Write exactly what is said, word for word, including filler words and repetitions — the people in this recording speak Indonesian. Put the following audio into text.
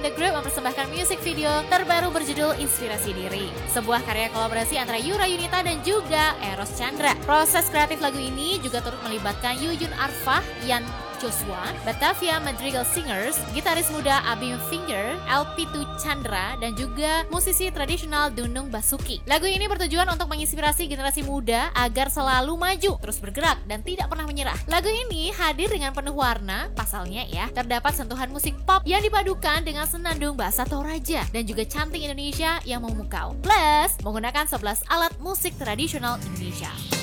The Group mempersembahkan musik video terbaru berjudul Inspirasi Diri, sebuah karya kolaborasi antara Yura Yunita dan juga Eros Chandra. Proses kreatif lagu ini juga turut melibatkan Yuyun Arfah, Yan Joshua, Batavia Madrigal Singers, gitaris muda Abim Finger, L P dua Chandra, dan juga musisi tradisional Dunung Basuki. Lagu ini bertujuan untuk menginspirasi generasi muda agar selalu maju, terus bergerak, dan tidak pernah menyerah. Lagu ini hadir dengan penuh warna, pasalnya ya, terdapat sentuhan musik pop yang dipadukan dengan senandung bahasa Toraja dan juga cantik Indonesia yang memukau, plus menggunakan sebelas alat musik tradisional Indonesia.